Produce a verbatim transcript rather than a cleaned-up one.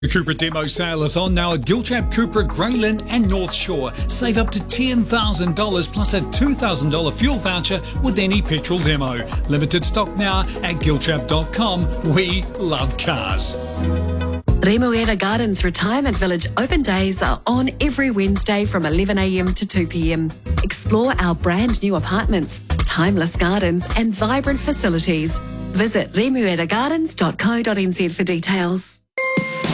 The Cupra demo sale is on now at Giltrap, Cupra, Graylin and North Shore. Save up to ten thousand dollars plus a two thousand dollars fuel voucher with any petrol demo. Limited stock now at giltrap dot com. We love cars. Remuera Gardens Retirement Village open days are on every Wednesday from eleven a m to two p m. Explore our brand new apartments, timeless gardens and vibrant facilities. Visit remuera gardens dot co dot n z for details.